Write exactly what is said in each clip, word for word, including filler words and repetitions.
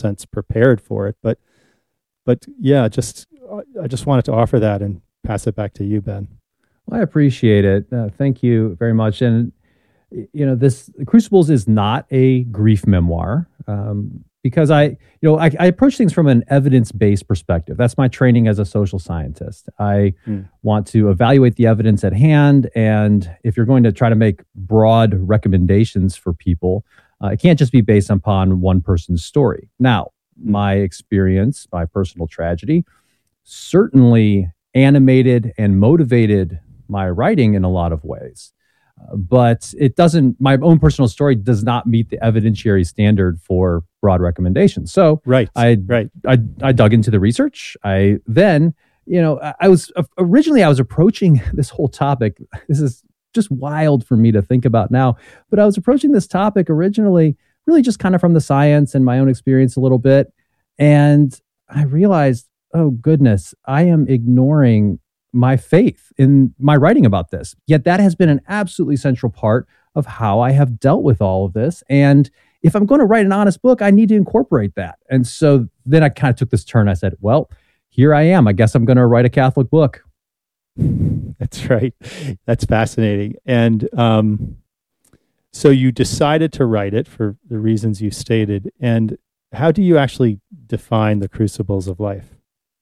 sense prepared for it. But but yeah, just I just wanted to offer that and pass it back to you, Ben. Well, I appreciate it. Uh, thank you very much. And you know, this Crucibles is not a grief memoir. Um, Because I, you know, I, I approach things from an evidence-based perspective. That's my training as a social scientist. I mm. want to evaluate the evidence at hand, and if you're going to try to make broad recommendations for people, uh, it can't just be based upon one person's story. Now, my experience, my personal tragedy, certainly animated and motivated my writing in a lot of ways. But it doesn't, my own personal story does not meet the evidentiary standard for broad recommendations. So right, I, right. I, I dug into the research. I then, you know, I, I was, originally I was approaching this whole topic. This is just wild for me to think about now, but I was approaching this topic originally really just kind of from the science and my own experience a little bit. And I realized, oh goodness, I am ignoring my faith in my writing about this. Yet that has been an absolutely central part of how I have dealt with all of this. And if I'm going to write an honest book, I need to incorporate that. And so then I kind of took this turn. I said, well, here I am. I guess I'm going to write a Catholic book. That's right. That's fascinating. And um, so you decided to write it for the reasons you stated. And how do you actually define the crucibles of life?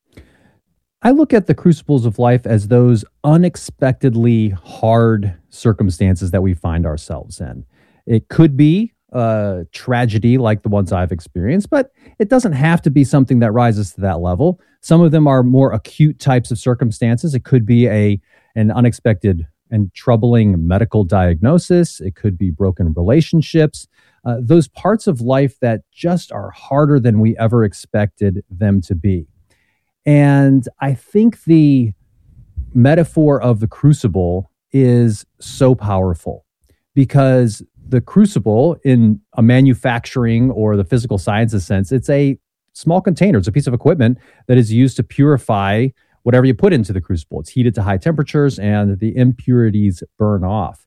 I look at the crucibles of life as those unexpectedly hard circumstances that we find ourselves in. It could be a tragedy like the ones I've experienced, but it doesn't have to be something that rises to that level. Some of them are more acute types of circumstances. It could be a an unexpected and troubling medical diagnosis. It could be broken relationships. Uh, those parts of life that just are harder than we ever expected them to be. And I think the metaphor of the crucible is so powerful because the crucible in a manufacturing or the physical sciences sense, it's a small container. It's a piece of equipment that is used to purify whatever you put into the crucible. It's heated to high temperatures and the impurities burn off.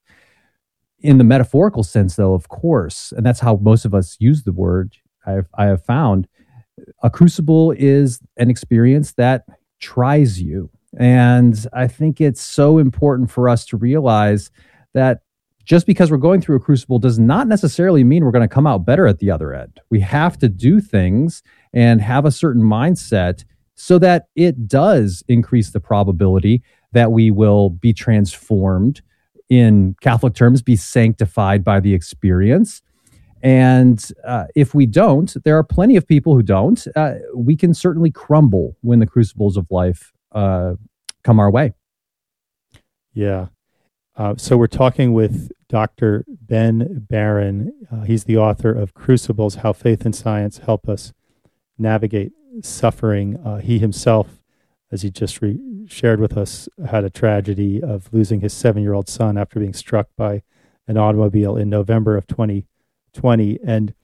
In the metaphorical sense, though, of course, and that's how most of us use the word, I've, I have found, a crucible is an experience that tries you. And I think it's so important for us to realize that just because we're going through a crucible does not necessarily mean we're going to come out better at the other end. We have to do things and have a certain mindset so that it does increase the probability that we will be transformed, in Catholic terms, be sanctified by the experience. And uh, if we don't, there are plenty of people who don't. Uh, we can certainly crumble when the crucibles of life uh, come our way. Yeah. Uh, so we're talking with Doctor Ben Baron. Uh, he's the author of Crucibles, How Faith and Science Help Us Navigate Suffering. Uh, he himself, as he just re- shared with us, had a tragedy of losing his seven-year-old son after being struck by an automobile in November of twenty twenty. And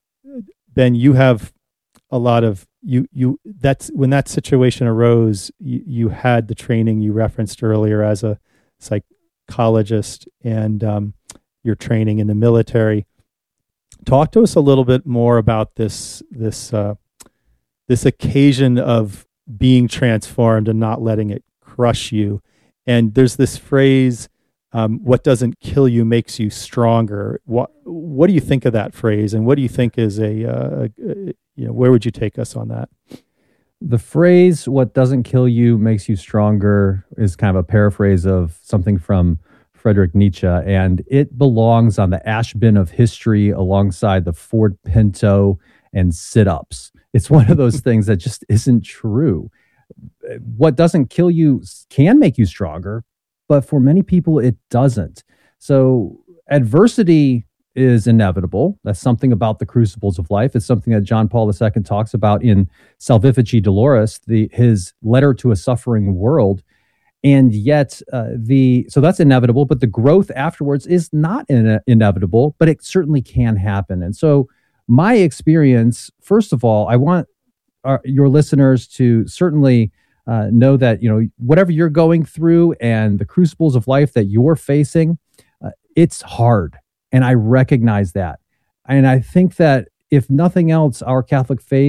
Ben, you have a lot of you you that's when that situation arose, you, you had the training you referenced earlier as a psychologist and um, your training in the military. Talk to us a little bit more about this this uh, this occasion of being transformed and not letting it crush you. And there's this phrase, Um, what doesn't kill you makes you stronger. What what do you think of that phrase, and what do you think is a, uh, a you know, where would you take us on that? The phrase "what doesn't kill you makes you stronger" is kind of a paraphrase of something from Friedrich Nietzsche, and it belongs on the ash bin of history alongside the Ford Pinto and sit-ups. It's one of those things that just isn't true. What doesn't kill you can make you stronger, but for many people, it doesn't. So adversity is inevitable. That's something about the crucibles of life. It's something that John Paul the Second talks about in Salvifici Doloris, the, his letter to a suffering world. And yet, uh, the so that's inevitable, but the growth afterwards is not in, inevitable, but it certainly can happen. And so my experience, first of all, I want our, your listeners to certainly Uh, know that, you know, whatever you're going through and the crucibles of life that you're facing, uh, it's hard. And I recognize that. And I think that if nothing else, our Catholic faith